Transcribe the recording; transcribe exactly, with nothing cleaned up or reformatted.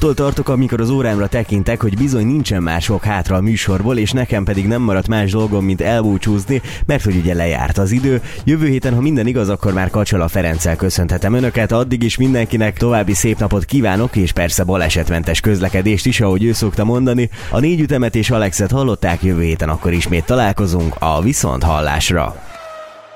Attól tartok, amikor az órámra tekintek, hogy bizony nincsen már sok hátra a műsorból, és nekem pedig nem maradt más dolgom, mint elbúcsúzni, mert hogy ugye lejárt az idő. Jövő héten, ha minden igaz, akkor már Kacsala Ferenccel köszönhetem önöket. Addig is mindenkinek további szép napot kívánok, és persze balesetmentes közlekedést is, ahogy ő szokta mondani. A négy ütemet és Alexet hallották, jövő héten akkor ismét találkozunk, a viszonthallásra.